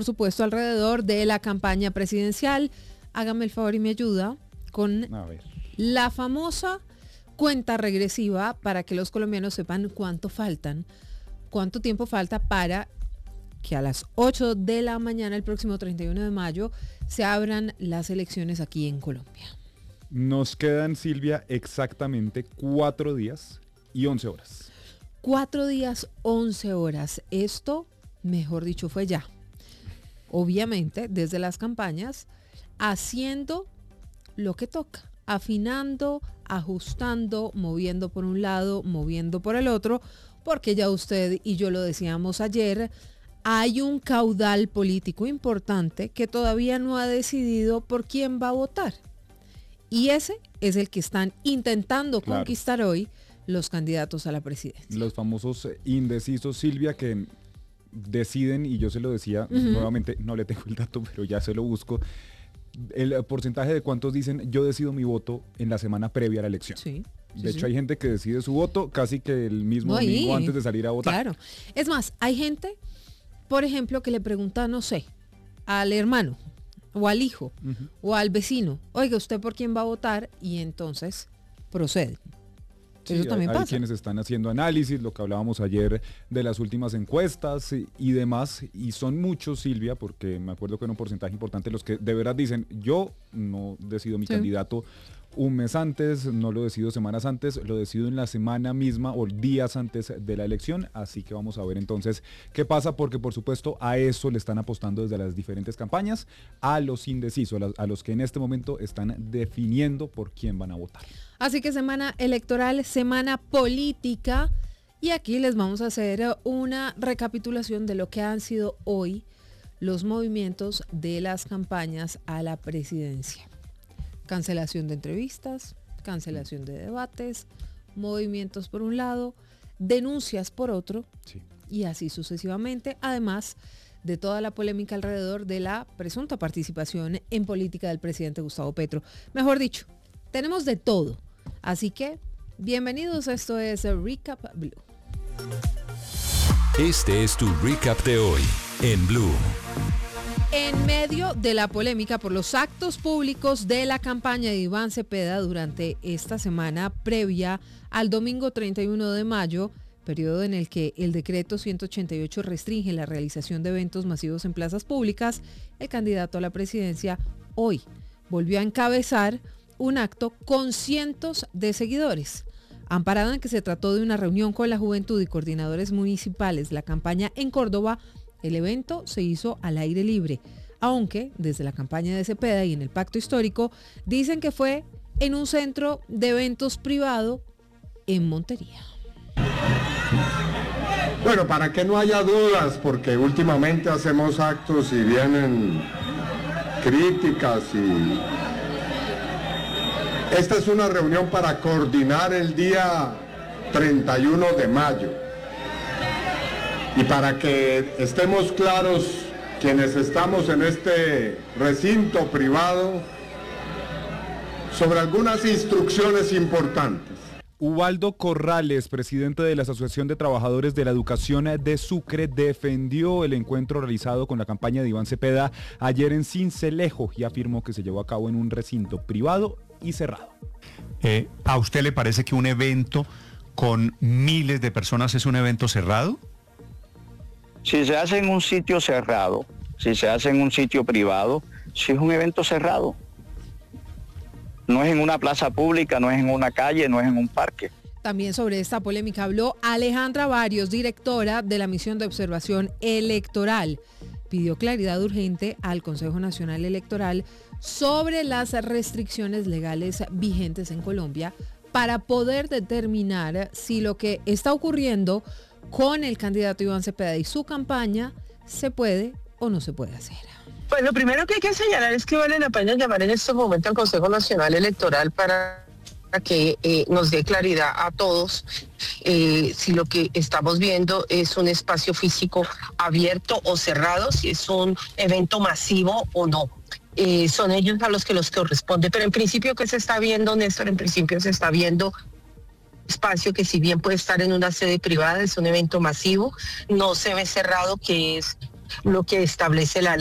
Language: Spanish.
por supuesto, alrededor de la campaña presidencial. Hágame el favor y me ayuda con la famosa cuenta regresiva para que los colombianos sepan cuánto tiempo falta para que a las 8 de la mañana, el próximo 31 de mayo, se abran las elecciones aquí en Colombia. Nos quedan, Silvia, exactamente 4 días y 11 horas. 4 días, 11 horas. Esto, mejor dicho, fue ya. Obviamente, desde las campañas, haciendo lo que toca, afinando, ajustando, moviendo por un lado, moviendo por el otro, porque ya usted y yo lo decíamos ayer, hay un caudal político importante que todavía no ha decidido por quién va a votar. Y ese es el que están intentando conquistar hoy los candidatos a la presidencia. Los famosos indecisos, Silvia, que deciden, y yo se lo decía nuevamente, no le tengo el dato, pero ya se lo busco, el porcentaje de cuántos dicen yo decido mi voto en la semana previa a la elección. Sí. De hecho, hay gente que decide su voto casi que el mismo domingo antes de salir a votar. Claro. Es más, hay gente, por ejemplo, que le pregunta, no sé, al hermano, o al hijo, o al vecino, oiga, ¿usted por quién va a votar? Y entonces procede. Sí, eso también pasa. Hay quienes están haciendo análisis, lo que hablábamos ayer de las últimas encuestas y demás, y son muchos, Silvia, porque me acuerdo que era un porcentaje importante los que de verdad dicen, yo no decido mi candidato un mes antes, no lo decido semanas antes, lo decido en la semana misma o días antes de la elección, así que vamos a ver entonces qué pasa, porque por supuesto a eso le están apostando desde las diferentes campañas, a los indecisos, a los que en este momento están definiendo por quién van a votar. Así que semana electoral, semana política, y aquí les vamos a hacer una recapitulación de lo que han sido hoy los movimientos de las campañas a la presidencia. Cancelación de entrevistas, cancelación de debates, movimientos por un lado, denuncias por otro, y así sucesivamente, además de toda la polémica alrededor de la presunta participación en política del presidente Gustavo Petro. Mejor dicho, tenemos de todo. Así que, bienvenidos, esto es Recap Blue. Este es tu recap de hoy en Blue. En medio de la polémica por los actos públicos de la campaña de Iván Cepeda durante esta semana previa al domingo 31 de mayo, periodo en el que el decreto 188 restringe la realización de eventos masivos en plazas públicas, el candidato a la presidencia hoy volvió a encabezar un acto con cientos de seguidores. Amparado en que se trató de una reunión con la juventud y coordinadores municipales de la campaña en Córdoba, el evento se hizo al aire libre, aunque desde la campaña de Cepeda y en el Pacto Histórico dicen que fue en un centro de eventos privado en Montería. Bueno, para que no haya dudas, porque últimamente hacemos actos y vienen críticas y... Esta es una reunión para coordinar el día 31 de mayo. Y para que estemos claros, quienes estamos en este recinto privado, sobre algunas instrucciones importantes. Ubaldo Corrales, presidente de la Asociación de Trabajadores de la Educación de Sucre, defendió el encuentro realizado con la campaña de Iván Cepeda ayer en Sincelejo y afirmó que se llevó a cabo en un recinto privado y cerrado. ¿A usted le parece que un evento con miles de personas es un evento cerrado? Si se hace en un sitio cerrado, si se hace en un sitio privado, si es un evento cerrado. No es en una plaza pública, no es en una calle, no es en un parque. También sobre esta polémica habló Alejandra Barrios, directora de la Misión de Observación Electoral. Pidió claridad urgente al Consejo Nacional Electoral sobre las restricciones legales vigentes en Colombia para poder determinar si lo que está ocurriendo con el candidato Iván Cepeda y su campaña se puede o no se puede hacer. Pues lo primero que hay que señalar es que vale la pena llamar en estos momentos al Consejo Nacional Electoral para que nos dé claridad a todos si lo que estamos viendo es un espacio físico abierto o cerrado, si es un evento masivo o no. Son ellos a los que corresponde, pero en principio, ¿qué se está viendo, Néstor? En principio se está viendo espacio que, si bien puede estar en una sede privada, es un evento masivo, no se ve cerrado, que es lo que establece la